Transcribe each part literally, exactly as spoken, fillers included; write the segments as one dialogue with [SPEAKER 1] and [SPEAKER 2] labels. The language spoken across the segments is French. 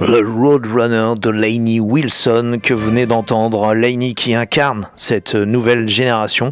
[SPEAKER 1] Le Roadrunner de Lainey Wilson que vous venez d'entendre. Lainey qui incarne cette nouvelle génération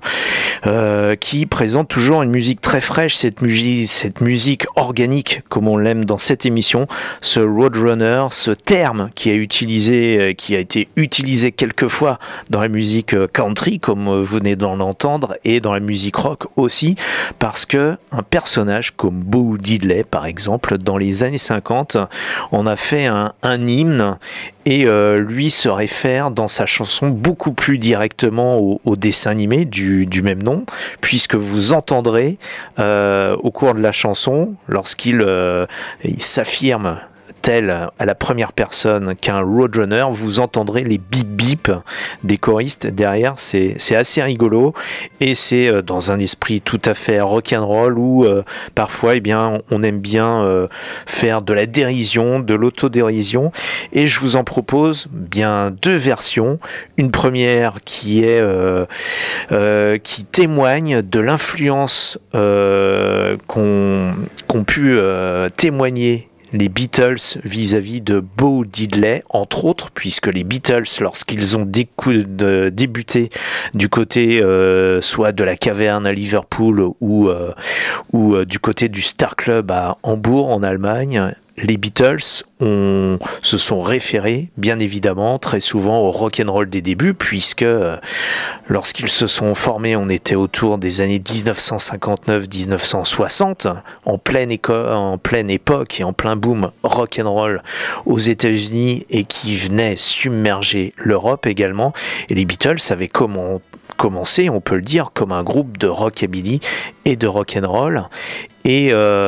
[SPEAKER 1] euh, qui présente toujours une musique très fraîche, cette musique, cette musique organique comme on l'aime dans cette émission. Ce Roadrunner, ce terme qui a utilisé, qui a été utilisé quelquefois dans la musique country comme vous venez d'en entendre et dans la musique rock aussi, parce que un personnage comme Bo Diddley par exemple dans les années cinquante, on a fait un, un hymne et euh, lui se réfère dans sa chanson beaucoup plus directement au, au dessin animé du, du même nom, puisque vous entendrez euh, au cours de la chanson, lorsqu'il euh, il s'affirme tel à la première personne qu'un roadrunner, vous entendrez les bip bip des choristes derrière, c'est, c'est assez rigolo et c'est dans un esprit tout à fait rock'n'roll où euh, parfois eh bien, on aime bien euh, faire de la dérision, de l'autodérision, et je vous en propose bien deux versions. Une première qui est euh, euh, qui témoigne de l'influence euh, qu'ont, qu'ont pu euh, témoigner les Beatles vis-à-vis de Bo Diddley, entre autres, puisque les Beatles, lorsqu'ils ont décou- de, débuté du côté euh, soit de la caverne à Liverpool ou, euh, ou euh, du côté du Star Club à Hambourg en Allemagne, les Beatles ont, se sont référés, bien évidemment, très souvent au rock'n'roll des débuts, puisque euh, lorsqu'ils se sont formés, on était autour des années dix-neuf cent cinquante-neuf dix-neuf cent soixante, en pleine, éco- en pleine époque et en plein boom rock'n'roll aux États-Unis et qui venait submerger l'Europe également. Et les Beatles avaient comment commencé, on peut le dire, comme un groupe de rockabilly et de rock'n'roll. Et,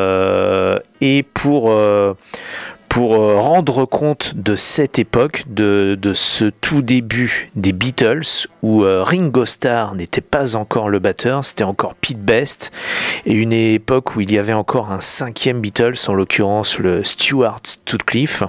[SPEAKER 1] euh, et pour, euh, pour rendre compte de cette époque, de, de ce tout début des Beatles, où euh, Ringo Starr n'était pas encore le batteur, c'était encore Pete Best, et une époque où il y avait encore un cinquième Beatles, en l'occurrence le Stuart Sutcliffe.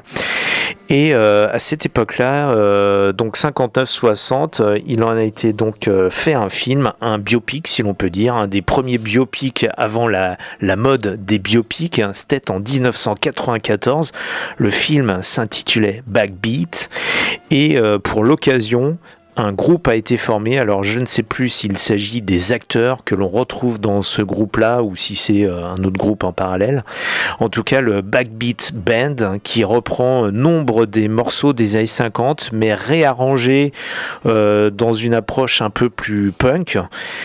[SPEAKER 1] Et euh, à cette époque-là, euh, donc cinquante-neuf soixante, euh, il en a été donc euh, fait un film, un biopic si l'on peut dire, un des premiers biopics avant la, la mode des biopics, hein, c'était en dix-neuf cent quatre-vingt-quatorze. Le film s'intitulait Backbeat et euh, pour l'occasion, un groupe a été formé. Alors je ne sais plus s'il s'agit des acteurs que l'on retrouve dans ce groupe-là ou si c'est un autre groupe en parallèle. En tout cas, le Backbeat Band qui reprend nombre des morceaux des années cinquante mais réarrangés euh, dans une approche un peu plus punk.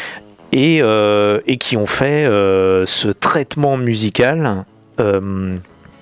[SPEAKER 1] Et, euh, et qui ont fait euh, ce traitement musical euh,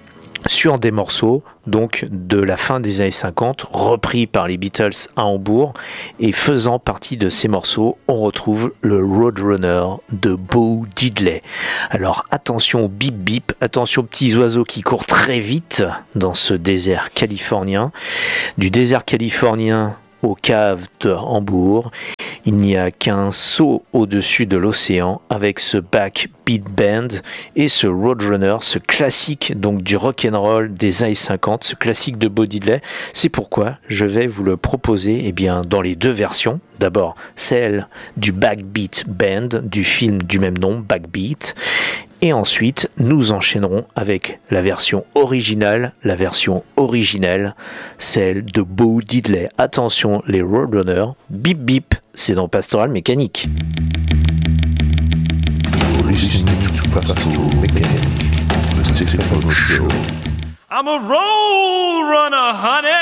[SPEAKER 1] sur des morceaux donc de la fin des années cinquante, repris par les Beatles à Hambourg, et faisant partie de ces morceaux, on retrouve le Roadrunner de Bo Diddley. Alors attention au bip bip, attention aux petits oiseaux qui courent très vite dans ce désert californien. Du désert californien aux caves de Hambourg, il n'y a qu'un saut au-dessus de l'océan avec ce Backbeat Band et ce Roadrunner, ce classique donc du rock'n'roll des années cinquante, ce classique de Bo Diddley. C'est pourquoi je vais vous le proposer eh bien, dans les deux versions. D'abord celle du Backbeat Band du film du même nom, Backbeat. Et ensuite, nous enchaînerons avec la version originale, la version originelle, celle de Bo Diddley. Attention, les Roadrunners, bip bip, c'est dans Pastoral Mécanique.
[SPEAKER 2] I'm a road runner, honey.